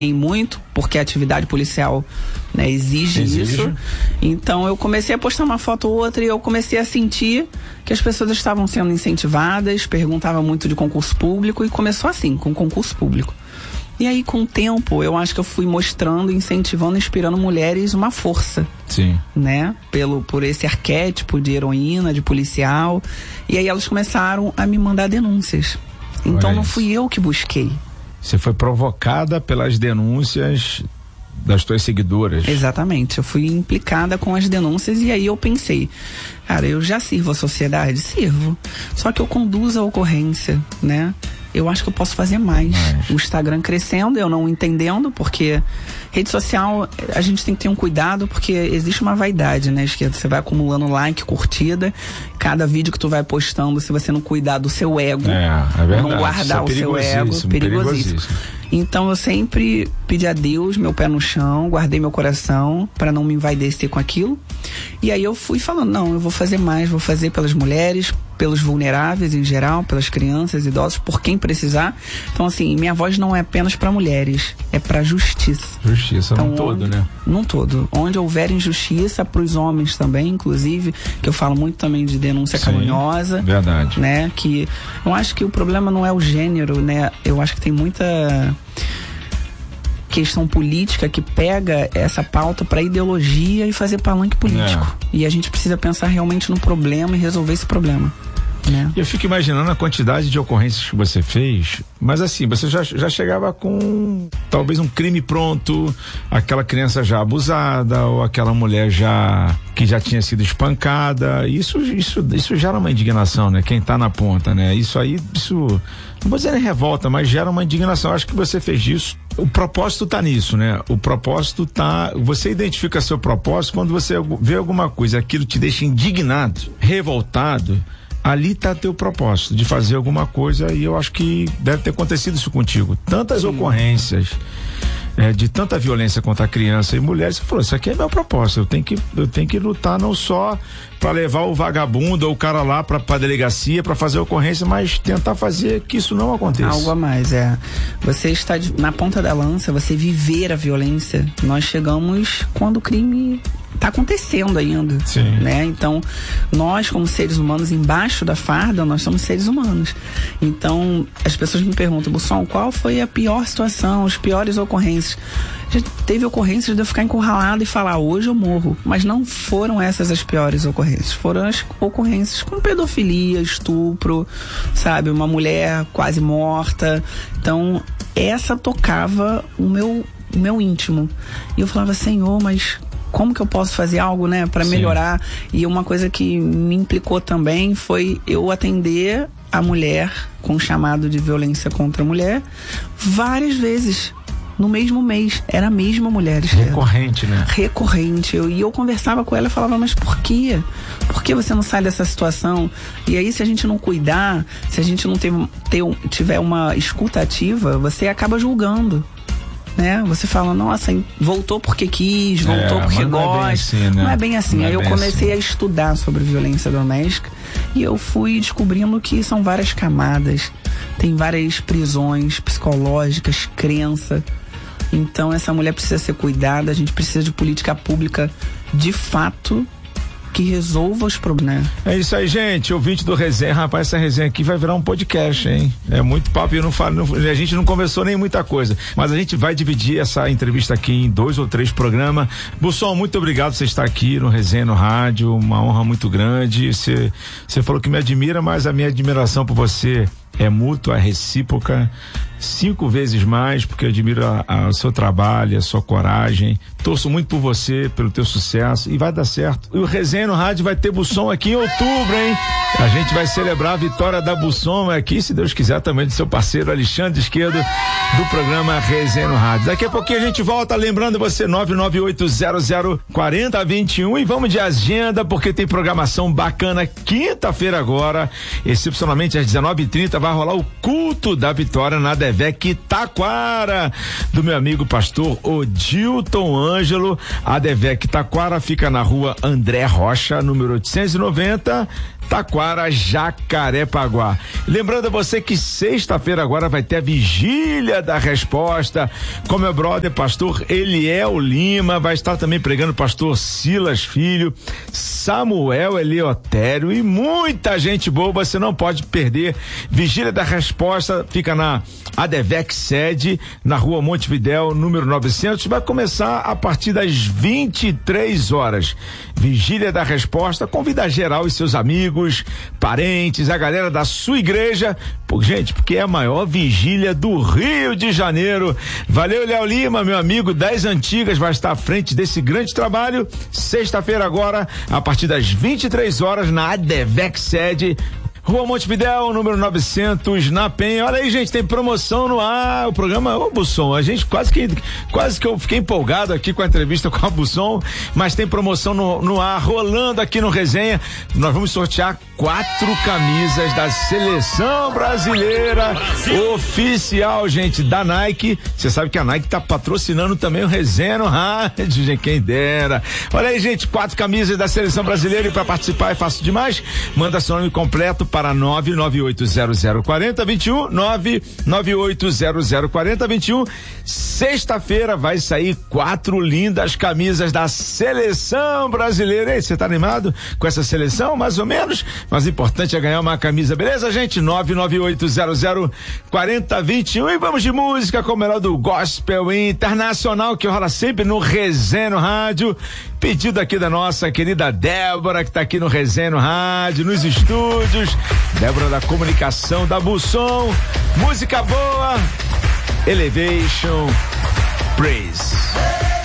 muito, porque a atividade policial, né, exige isso. Então eu comecei a postar uma foto ou outra e eu comecei a sentir que as pessoas estavam sendo incentivadas, perguntavam muito de concurso público e começou assim, com concurso público. E aí, com o tempo, eu acho que eu fui mostrando, incentivando, inspirando mulheres uma força. Sim. Né? Por esse arquétipo de heroína, de policial. E aí elas começaram a me mandar denúncias. Então não fui eu que busquei. Você foi provocada pelas denúncias das tuas seguidoras. Exatamente, eu fui implicada com as denúncias e aí eu pensei, cara, eu já sirvo a sociedade? Sirvo, só que eu conduzo a ocorrência, né? Eu acho que eu posso fazer mais. O Instagram crescendo, eu não entendendo, porque rede social, a gente tem que ter um cuidado, porque existe uma vaidade, né, esquerda? Você vai acumulando like, curtida, cada vídeo que tu vai postando, se você não cuidar do seu ego, é verdade, não guardar o seu ego, perigosíssimo. Então eu sempre pedi a Deus, meu pé no chão, guardei meu coração para não me envaidecer com aquilo. E aí eu fui falando, não, eu vou fazer mais, vou fazer pelas mulheres, pelos vulneráveis em geral, pelas crianças, idosos, por quem precisar. Então assim, minha voz não é apenas para mulheres, é para justiça. Justiça então, num todo, né? Num todo. Onde houver injustiça, para os homens também, inclusive, que eu falo muito também de denúncia caluniosa. Verdade. Né? Que eu acho que o problema não é o gênero, né? Eu acho que tem muita questão política que pega essa pauta para ideologia e fazer palanque político. E a gente precisa pensar realmente no problema e resolver esse problema. Né? Eu fico imaginando a quantidade de ocorrências que você fez, mas assim, você já chegava com talvez um crime pronto, aquela criança já abusada ou aquela mulher que já tinha sido espancada. Isso gera uma indignação, né? Quem tá na ponta, né? Isso não vou dizer nem revolta, mas gera uma indignação. Eu acho que você fez isso. O propósito tá nisso, né? O propósito tá, você identifica seu propósito quando você vê alguma coisa, aquilo te deixa indignado, revoltado. Ali está teu propósito de fazer alguma coisa e eu acho que deve ter acontecido isso contigo. Tantas ocorrências de tanta violência contra a criança e mulheres, você falou, isso aqui é meu propósito, eu tenho que lutar não só para levar o vagabundo ou o cara lá para delegacia para fazer a ocorrência, mas tentar fazer que isso não aconteça. Algo a mais, você está na ponta da lança, você viver a violência. Nós chegamos quando o crime está acontecendo ainda. Sim. Né? Então, nós como seres humanos, embaixo da farda, nós somos seres humanos. Então, as pessoas me perguntam, Busson, qual foi a pior situação, as piores ocorrências? Já teve ocorrências de eu ficar encurralado e falar, hoje eu morro. Mas não foram essas as piores ocorrências. Foram as ocorrências com pedofilia, estupro, sabe? Uma mulher quase morta. Então, essa tocava o meu íntimo. E eu falava, Senhor, mas como que eu posso fazer algo, né, para melhorar? E uma coisa que me implicou também foi eu atender a mulher com chamado de violência contra a mulher várias vezes no mesmo mês. Era a mesma mulher. Recorrente, né? Recorrente. E eu conversava com ela e falava, mas por quê? Por que você não sai dessa situação? E aí, se a gente não cuidar, se a gente não tiver uma escuta ativa, você acaba julgando. Né? Você fala, nossa, voltou porque quis, voltou porque gosta. Não é bem assim. Aí eu comecei a estudar sobre violência doméstica e eu fui descobrindo que são várias camadas, tem várias prisões psicológicas, crença. Então essa mulher precisa ser cuidada, a gente precisa de política pública de fato que resolva os problemas. É isso aí, gente, ouvinte do Resenha, rapaz, essa resenha aqui vai virar um podcast, hein? É muito papo e eu não falo, a gente não conversou nem muita coisa, mas a gente vai dividir essa entrevista aqui em 2 ou 3 programas. Busson, muito obrigado por você estar aqui no Resenha no Rádio, uma honra muito grande. Você falou que me admira, mas a minha admiração por você é mútua, é recíproca, 5 vezes mais, porque eu admiro o seu trabalho, a sua coragem, torço muito por você, pelo teu sucesso, e vai dar certo. E o Resenha no Rádio vai ter Busson aqui em outubro, hein? A gente vai celebrar a vitória da Busson aqui, se Deus quiser, também do seu parceiro Alexandre Esquerdo, do programa Resenha no Rádio. Daqui a pouquinho a gente volta, lembrando você, 998004021, e vamos de agenda, porque tem programação bacana quinta-feira agora, excepcionalmente às 19h30, vai rolar o culto da vitória na Adevec Taquara, do meu amigo pastor Odilton Ângelo. A Adevec Taquara fica na rua André Rocha, número 890, Taquara, Jacarepaguá. Lembrando a você que sexta-feira agora vai ter a Vigília da Resposta com meu brother, pastor Eliel Lima, vai estar também pregando o pastor Silas Filho, Samuel Eleutério e muita gente boa, você não pode perder. Vigília da Resposta fica na ADVEC sede, na rua Montevidéu, número 900, vai começar a partir das 23 horas. Vigília da Resposta, convida geral e seus amigos, parentes, a galera da sua igreja, gente, porque é a maior vigília do Rio de Janeiro. Valeu, Léo Lima, meu amigo das antigas, vai estar à frente desse grande trabalho, sexta-feira agora, a partir das 23 horas, na ADVEC sede, Rua Montevidéu, número 900, na Penha. Olha aí, gente, tem promoção no ar. O programa, Busson, a gente quase que eu fiquei empolgado aqui com a entrevista com a Busson, mas tem promoção no ar, rolando aqui no Resenha. Nós vamos sortear 4 camisas da Seleção Brasileira oficial, gente, da Nike. Você sabe que a Nike tá patrocinando também o Resenha no rádio, gente, quem dera. Olha aí, gente, 4 camisas da Seleção Brasileira, e para participar é fácil demais. Manda seu nome completo para 998004021, 998004021. Sexta-feira vai sair 4 lindas camisas da Seleção Brasileira. Ei, você tá animado com essa seleção? Mais ou menos, mas o importante é ganhar uma camisa, beleza, gente? 998004021. E vamos de música com o melhor do gospel internacional, que rola sempre no Resenha no Rádio. Pedido aqui da nossa querida Débora, que tá aqui no Resenha no Rádio, nos estúdios. Débora da comunicação da Busson. Música boa, Elevation Praise.